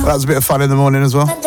That was a bit of fun in the morning as well.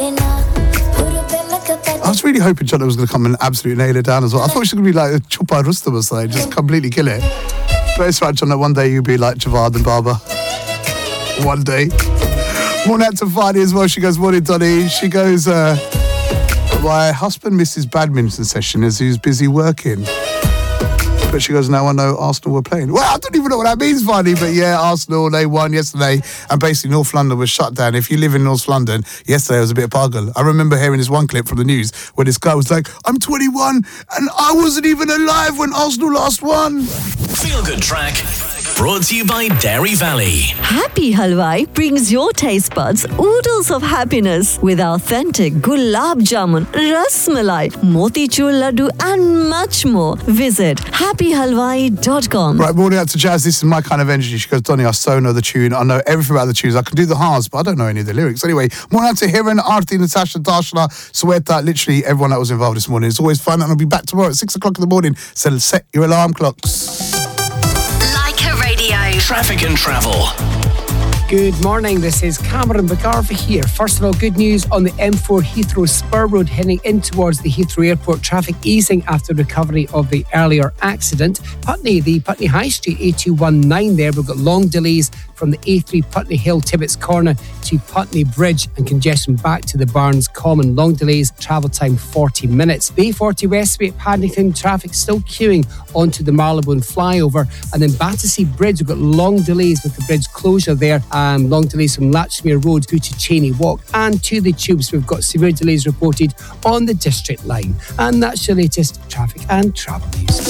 I was really hoping Jonathan was going to come and absolutely nail it down as well. I thought she was going to be like a Chupa Rustam or something, just completely kill it. But it's right, Jonathan, one day you'll be like Javad and Baba. One day. Morning out to Fadi as well. She goes, morning, Donny. She goes, my husband missed his badminton session as he was busy working. But she goes, now I know Arsenal were playing. Well, I don't even know what that means, Fadi, but yeah, Arsenal, they won yesterday, and basically North London was shut down. If you live in North London, yesterday was a bit of pagal. I remember hearing this one clip from the news where this guy was like, I'm 21 and I wasn't even alive when Arsenal last won. Feel Good Track, brought to you by Dairy Valley. Happy Halwai brings your taste buds oodles of happiness with authentic gulab jamun, ras malai, motichur laddu and much more. Visit happyhalwai.com. Right, morning out to Jazz. This is my kind of energy. She goes, Donny, I so know the tune. I know everything about the tunes. I can do the Haas, but I don't know any of the lyrics. Anyway, morning out to Hiran, Aarti, Natasha, Darshana, Sweta, literally everyone that was involved this morning. It's always fun, and I'll be back tomorrow at 6 o'clock in the morning. So set your alarm clocks. Radio. Traffic and travel. Good morning, this is Cameron McGarvey here. First of all, good news on the M4 Heathrow Spur Road heading in towards the Heathrow Airport. Traffic easing after recovery of the earlier accident. Putney, the Putney High Street A219 there. We've got long delays from the A3 Putney Hill Tibbetts Corner to Putney Bridge and congestion back to the Barnes Common. Long delays, travel time 40 minutes. The A40 Westway at Paddington, traffic still queuing onto the Marylebone flyover. And then Battersea Bridge, we've got long delays with the bridge closure there. Long delays from Latchmere Road through to Cheney Walk. And to the tubes, we've got severe delays reported on the District Line. And that's your latest traffic and travel news.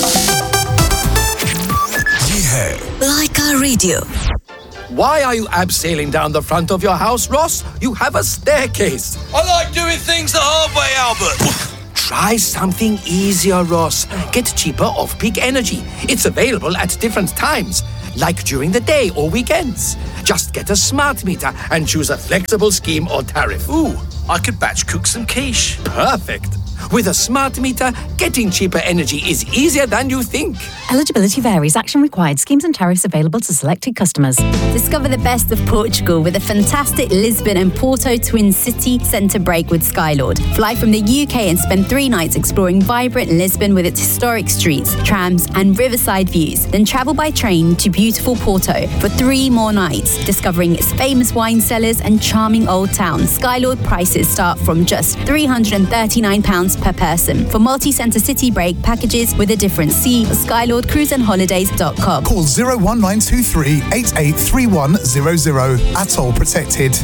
Like our radio. Why are you abseiling down the front of your house, Ross? You have a staircase. I like doing things the hard way, Albert. Try something easier, Ross. Get cheaper off-peak energy. It's available at different times, like during the day or weekends. Just get a smart meter and choose a flexible scheme or tariff. Ooh, I could batch cook some quiche. Perfect. With a smart meter, getting cheaper energy is easier than you think. Eligibility varies. Action required. Schemes and tariffs available to selected customers. Discover the best of Portugal with a fantastic Lisbon and Porto Twin City Centre break with Skylord. Fly from the UK and spend 3 nights exploring vibrant Lisbon with its historic streets, trams and riverside views. Then travel by train to beautiful Porto for 3 more nights, discovering its famous wine cellars and charming old town. Skylord prices start from just £339 per person. For multi-centre city break packages with a difference, see skylordcruiseandholidays.com. Call 01923 883100. Atoll protected.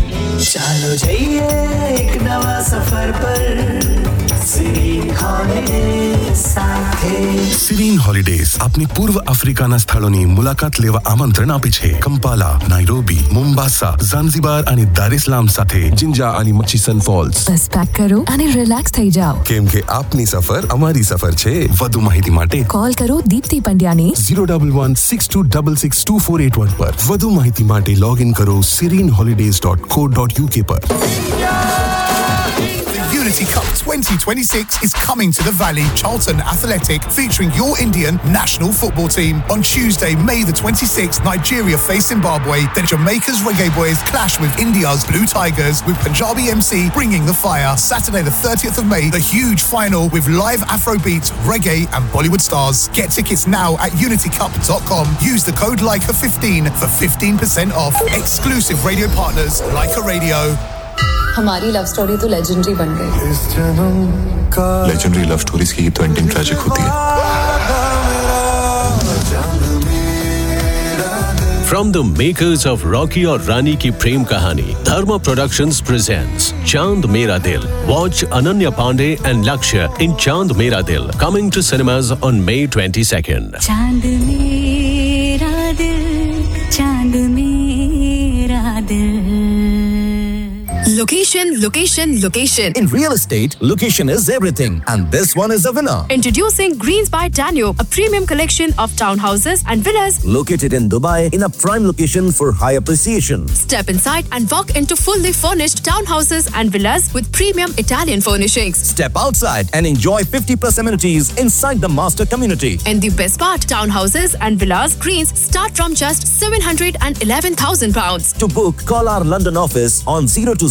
Serene Holidays अपनी पूर्व अफ्रीकाना स्थळोनी मुलाकात लेवा आमंत्रण आपे છે કંપાલા, નાઇરોબી, મોમ્બાસા, ઝાંઝીબાર અને દાર ઇસ્લામ સાથે જિંજા અને મચીસન ફોલ્સ. બસ પેક કરો અને રિલેક્સ થઈ જાઓ. કેમ કે આપની સફર અમારી સફર છે. વધુ માહિતી માટે કોલ કરો દીપ્તિ પંડ્યાને 01162262481 પર. વધુ માહિતી માટે લોગિન કરો sereneholidays.co.uk પર. Unity Cup 2026 is coming to the Valley. Charlton Athletic featuring your Indian national football team. On Tuesday, May the 26th, Nigeria face Zimbabwe. Then Jamaica's Reggae Boys clash with India's Blue Tigers, with Punjabi MC bringing the fire. Saturday the 30th of May, the huge final with live Afrobeats, reggae and Bollywood stars. Get tickets now at unitycup.com. Use the code LIKA15 for 15% off. Exclusive radio partners, Leica Radio. हमारी love story तो legendary बन गई. Legendary love stories की तो ending tragic होती है. From the makers of Rocky और रानी की प्रेम कहानी, Dharma Productions presents Chand Mera Dil. Watch Ananya Pandey and Lakshya in Chand Mera Dil, coming to cinemas on May 22nd. Chand Mera Dil, Chand Mera Dil. Location, location, location. In real estate, location is everything. And this one is a winner. Introducing Greens by Danube, a premium collection of townhouses and villas located in Dubai in a prime location for high appreciation. Step inside and walk into fully furnished townhouses and villas with premium Italian furnishings. Step outside and enjoy 50+ amenities inside the master community. And the best part, townhouses and villas Greens start from just £711,000. To book, call our London office on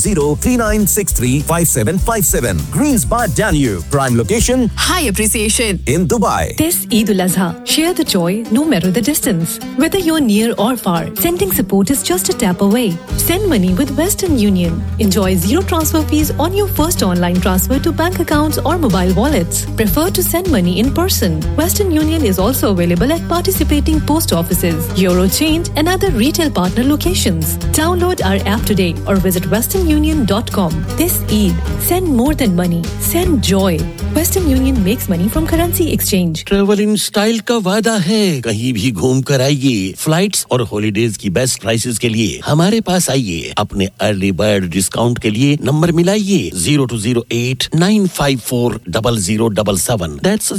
020-3963-5757. Greens by Danube. Prime location, high appreciation in Dubai. This Eid al-Azha, share the joy no matter the distance. Whether you're near or far, sending support is just a tap away. Send money with Western Union. Enjoy zero transfer fees on your first online transfer to bank accounts or mobile wallets. Prefer to send money in person. Western Union is also available at participating post offices, Eurochange and other retail partner locations. Download our app today or visit westernunion.com. This Eid, send more than money. Send joy. Western Union makes money from currency exchange. Travel in style का वादा है, कहीं भी घूम कर आइए। Flights और holidays की बेस्ट प्राइसेस के लिए हमारे पास आइए। अपने अर्ली बर्ड डिस्काउंट के लिए नंबर मिलाइए 0208-954-0077। That's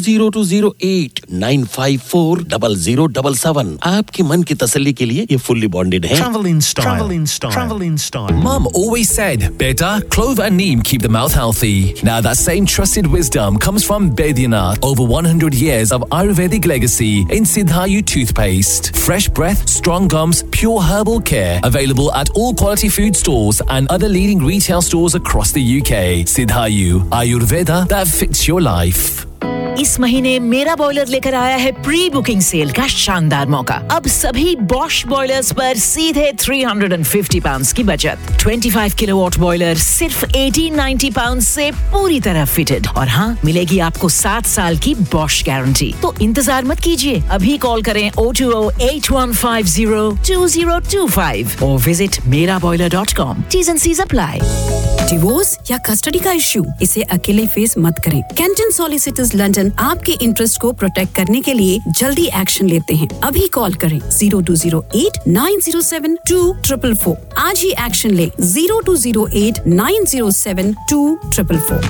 0208-954-0077। आपके मन की तसल्ली के लिए ये फुल्ली बॉन्डेड है। Travel in style. Travel in style. Travel in style. Mum always said, Beta, clove and neem keep the mouth healthy. Now that same trusted wisdom comes from Baidyanath. Over 100 years of Ayurvedic legacy in Siddhayu toothpaste. Fresh breath, strong gums, pure herbal care. Available at all quality food stores and other leading retail stores across the UK. Siddhayu, Ayurveda that fits your life. इस महीने मेरा boiler लेकर आया है pre booking cell का शानदार मौका। अब सभी बॉश बॉयलर्स पर सीधे £350 की बचत। 25 किलोवाट बॉयलर सिर्फ £1890 से पूरी तरह फिटेड। और हाँ, मिलेगी आपको 7 साल की बॉश गारंटी। तो इंतजार मत कीजिए, अभी कॉल करें 020-8150-2025 और visit meraboiler.com. T's and C's apply. Divorce या कस्टडी का इश्यू, इसे अकेले फेस मत करें। कैंटन सॉलिसिटर्स लंदन आपके इंटरेस्ट को प्रोटेक्ट करने के लिए जल्दी एक्शन लेते हैं। अभी कॉल करें 0208-907-2444। आज ही एक्शन ले 0208-907-2444।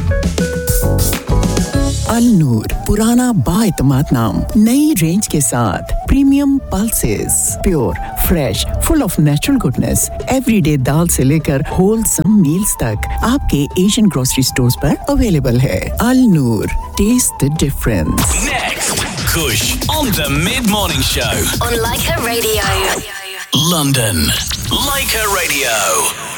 अल नूर, पुराना बाएतमाद नाम, नई रेंज के साथ premium pulses, pure, fresh, full of natural goodness, everyday दाल से लेकर होलसम मील्स तक आपके एशियन ग्रोसरी स्टोर्स पर अवेलेबल है। अल नूर, test the difference. Next, Kush on the mid-morning show on Leica Radio. London. Leica Radio.